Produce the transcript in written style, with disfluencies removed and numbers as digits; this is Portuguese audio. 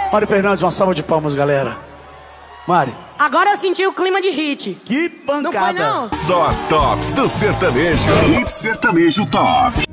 Mari Fernandes, uma salva de palmas, galera. Mari. Agora eu senti o clima de hit. Que pancada. Não foi, não? Só as tops do sertanejo. Hit Sertanejo Top.